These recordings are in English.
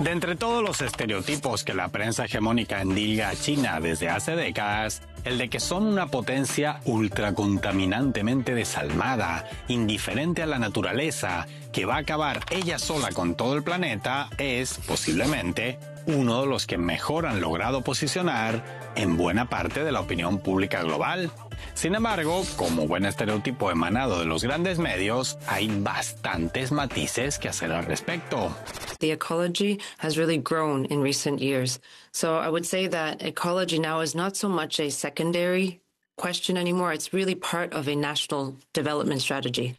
De entre todos los estereotipos que la prensa hegemónica endilga a China desde hace décadas, el de que son una potencia ultracontaminantemente desalmada, indiferente a la naturaleza, que va a acabar ella sola con todo el planeta, es, posiblemente, uno de los que mejor han logrado posicionar en buena parte de la opinión pública global. Sin embargo, como buen estereotipo emanado de los grandes medios, hay bastantes matices que hacer al respecto. The ecology has really grown in recent years. So I would say that ecology now is not so much a secondary question anymore. It's really part of a national development strategy.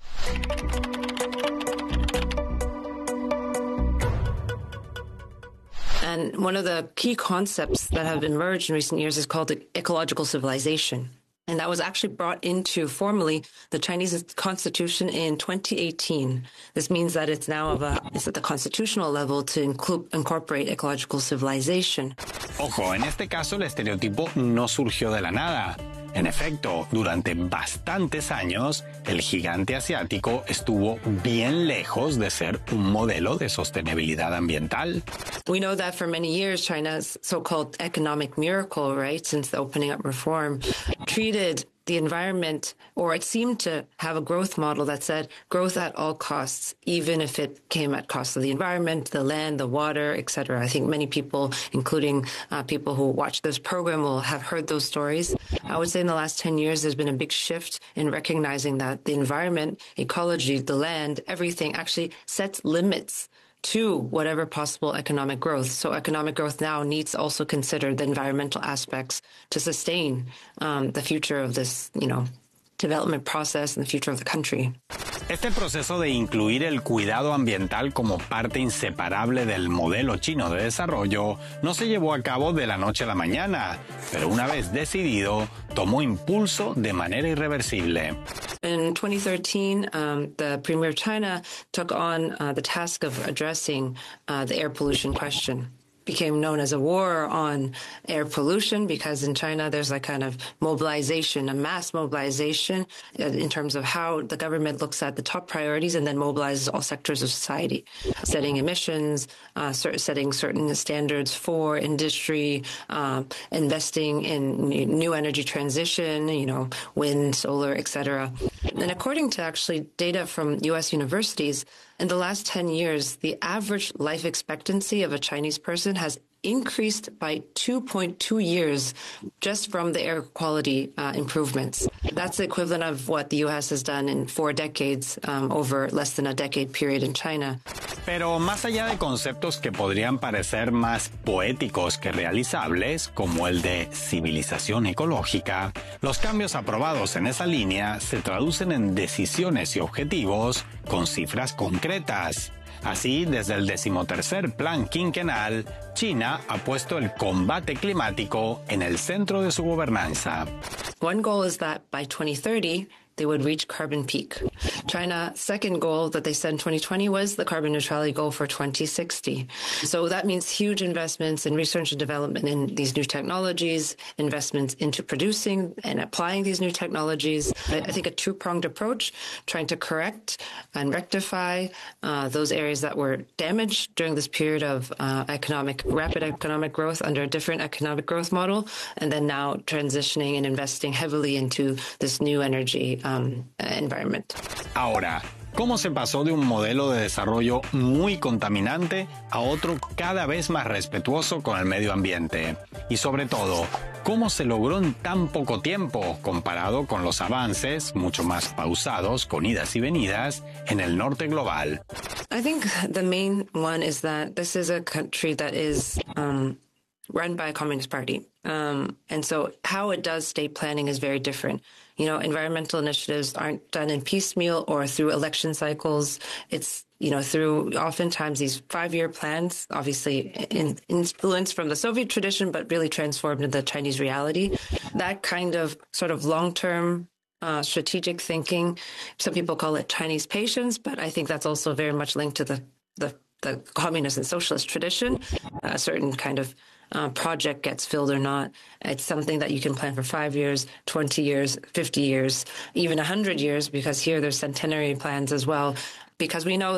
And one of the key concepts that have emerged in recent years is called ecological civilization. And that was actually brought into formally the Chinese constitution in 2018. This means that it's now it's at the constitutional level to incorporate ecological civilization. Ojo, en este caso el estereotipo no surgió de la nada. En efecto, durante bastantes años, el gigante asiático estuvo bien lejos de ser un modelo de sostenibilidad ambiental. We know that for many years, China's so-called economic miracle, right, since the opening up reform, treated the environment, or it seemed to have a growth model that said growth at all costs, even if it came at cost of the environment, the land, the water, etc. I think many people, including people who watch this program, will have heard those stories. I would say in the last 10 years, there's been a big shift in recognizing that the environment, ecology, the land, everything actually sets limits to whatever possible economic growth. So economic growth now needs to also consider the environmental aspects to sustain the future of this, development process and the future of the country. Este proceso de incluir el cuidado ambiental como parte inseparable del modelo chino de desarrollo no se llevó a cabo de la noche a la mañana, pero una vez decidido, tomó impulso de manera irreversible. In 2013, the Premier of China took on the task of addressing the air pollution question. Became known as a war on air pollution because in China there's a kind of mobilization, a mass mobilization in terms of how the government looks at the top priorities and then mobilizes all sectors of society, setting emissions, setting certain standards for industry, investing in new energy transition, wind, solar, etc. And according to actually data from U.S. universities, in the last 10 years, the average life expectancy of a Chinese person has increased by 2.2 years just from the air quality improvements. That's the equivalent of what the U.S. has done in 4 decades over less than a decade period in China. Pero más allá de conceptos que podrían parecer más poéticos que realizables, como el de civilización ecológica, los cambios aprobados en esa línea se traducen en decisiones y objetivos con cifras concretas. Así, desde el 13º Plan Quinquenal, China ha puesto el combate climático en el centro de su gobernanza. One goal is that by 2030, they would reach carbon peak. China's second goal that they set in 2020 was the carbon neutrality goal for 2060. So that means huge investments in research and development in these new technologies, investments into producing and applying these new technologies. I think a two-pronged approach, trying to correct and rectify those areas that were damaged during this period of rapid economic growth under a different economic growth model, and then now transitioning and investing heavily into this new energy environment. Ahora, ¿cómo se pasó de un modelo de desarrollo muy contaminante a otro cada vez más respetuoso con el medio ambiente? Y sobre todo, ¿cómo se logró en tan poco tiempo comparado con los avances mucho más pausados, con idas y venidas, en el norte global? I think the main one is that this is a country that is run by a communist party. And so how it does state planning is very different. Environmental initiatives aren't done in piecemeal or through election cycles. It's, through oftentimes these 5-year plans, obviously influenced from the Soviet tradition, but really transformed into the Chinese reality. That kind of sort of long-term strategic thinking, some people call it Chinese patience, but I think that's also very much linked to the communist and socialist tradition. A certain kind of project gets filled or not. It's something that you can plan for 5 years, 20 years, 50 years, even 100 years, because here there's centenary plans as well, because we know